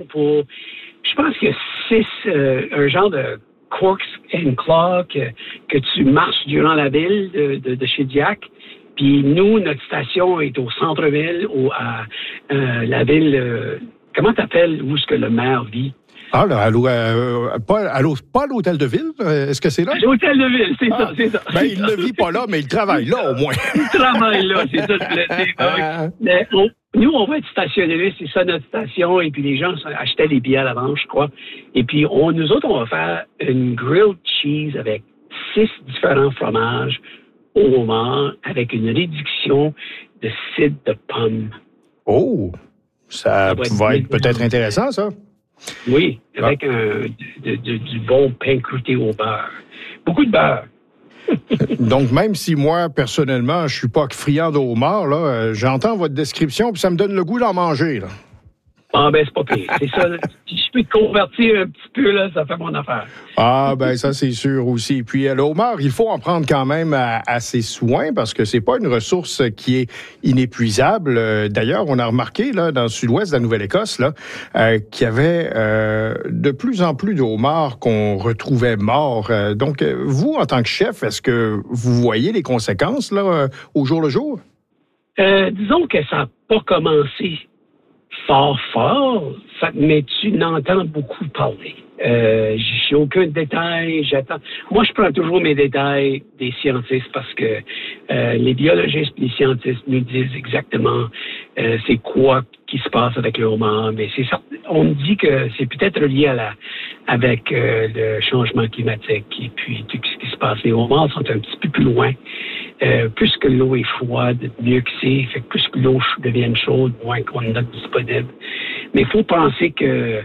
pour, je pense qu'il y a 6, un genre de corks and claw que tu marches durant la ville de Shediac. Puis nous, notre station est au centre-ville, à la ville, comment t'appelles où est-ce que le maire vit? Ah, là, pas à l'hôtel de ville, est-ce que c'est là? L'hôtel de ville, c'est ça. Ben, il ne vit pas là, mais il travaille là, au moins. Il travaille là, c'est ça, je voulais dire. Nous, on va être stationnés, c'est ça notre station, et puis les gens achetaient les billets à l'avance, je crois. Et puis, nous autres, on va faire une grilled cheese avec 6 différents fromages au homard, avec une réduction de cidre de pomme. Oh! Ça va être peut-être intéressant, ça. Oui, avec du bon pain croûté au beurre. Beaucoup de beurre. Donc, même si moi, personnellement, je suis pas friand de homard, là, j'entends votre description puis ça me donne le goût d'en manger, là. Ah, ben, c'est pas pire. C'est ça. Si je peux te convertir un petit peu, là, ça fait mon affaire. Ah, ben, ça, c'est sûr aussi. Puis, le homard, il faut en prendre quand même à ses soins parce que c'est pas une ressource qui est inépuisable. D'ailleurs, on a remarqué, là, dans le sud-ouest de la Nouvelle-Écosse, là, qu'il y avait de plus en plus de homards qu'on retrouvait morts. Donc, vous, en tant que chef, est-ce que vous voyez les conséquences, là, au jour le jour? Disons que ça n'a pas commencé fort, mais tu n'entends beaucoup parler. J'ai aucun détail, j'attends. Moi, je prends toujours mes détails des scientifiques parce que les biologistes et les scientifiques nous disent exactement c'est quoi qui se passe avec le homard, mais c'est ça. On me dit que c'est peut-être lié avec le changement climatique et puis tout ce qui se passe. Les homards sont un petit peu plus loin. Plus que l'eau est froide, mieux que c'est. Fait que plus que l'eau devient chaude, moins qu'on en a disponible. Mais il faut penser que,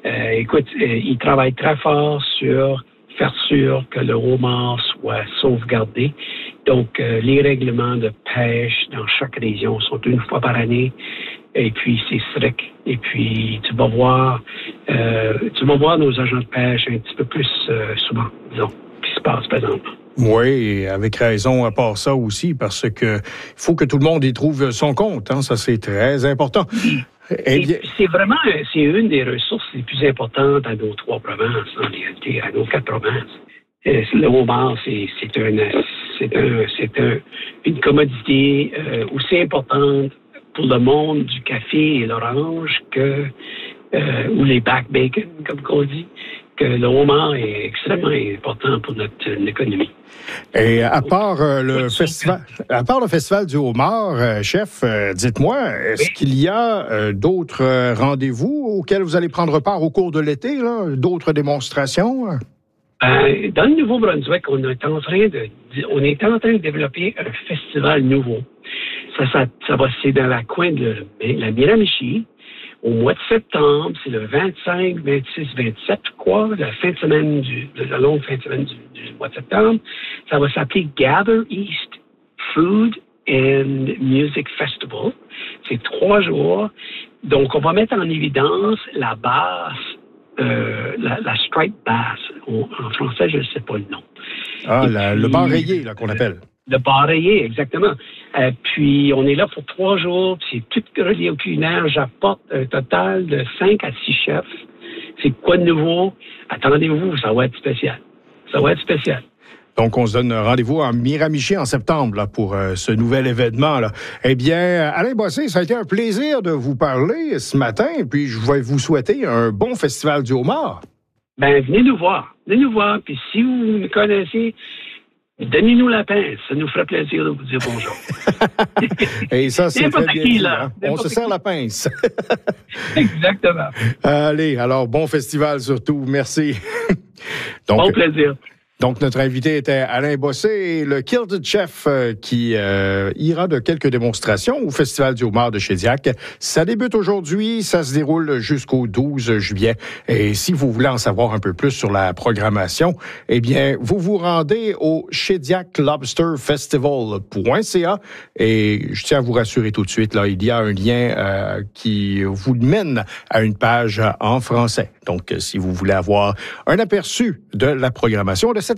ils travaillent très fort sur faire sûr que le homard soit sauvegardé. Donc, les règlements de pêche dans chaque région sont une fois par année. Et puis, c'est strict. Et puis, tu vas voir nos agents de pêche un petit peu plus souvent, disons, ce qui se passe présentement. Oui, avec raison à part ça aussi, parce que il faut que tout le monde y trouve son compte. Hein, ça, c'est très important. C'est une des ressources les plus importantes à nos 3 provinces, en réalité, à nos 4 provinces. Le homard, c'est une commodité aussi importante pour le monde du café et l'orange ou les back bacon, comme on dit, que le homard est extrêmement important pour notre économie. Et à part le festival du homard, chef, dites-moi, est-ce qu'il y a d'autres rendez-vous auxquels vous allez prendre part au cours de l'été, là, d'autres démonstrations? Dans le Nouveau-Brunswick, on est en train de développer un festival nouveau. Ça va c'est dans la coin de la Miramichi. Au mois de septembre, c'est le 25, 26, 27, je crois, la longue fin de semaine du mois de septembre. Ça va s'appeler Gather East Food and Music Festival. C'est 3 jours. Donc, on va mettre en évidence la basse, la striped bass. En français, je ne sais pas le nom. Le bar rayé, là, qu'on appelle. Le bar rayé, exactement. Puis, on est là pour 3 jours. Puis c'est tout relié au culinaire. J'apporte un total de 5 à 6 chefs. C'est quoi de nouveau? Attendez-vous, ça va être spécial. Donc, on se donne rendez-vous en Miramichi en septembre là, pour ce nouvel événement. Là. Eh bien, Alain Bossé, ça a été un plaisir de vous parler ce matin. Puis, je vais vous souhaiter un bon festival du homard. Ben, venez nous voir. Puis, si vous me connaissez, donnez-nous la pince. Ça nous ferait plaisir de vous dire bonjour. Et ça, c'est très bien dit, là. On se sert la pince. Exactement. Allez, alors, bon festival surtout. Merci. Bon plaisir. Donc, notre invité était Alain Bossé, le Kilted Chef qui ira de quelques démonstrations au Festival du homard de Shediac. Ça débute aujourd'hui, ça se déroule jusqu'au 12 juillet. Et si vous voulez en savoir un peu plus sur la programmation, eh bien, vous vous rendez au shediaclobsterfestival.ca et je tiens à vous rassurer tout de suite, là, il y a un lien qui vous mène à une page en français. Donc, si vous voulez avoir un aperçu de la programmation de cette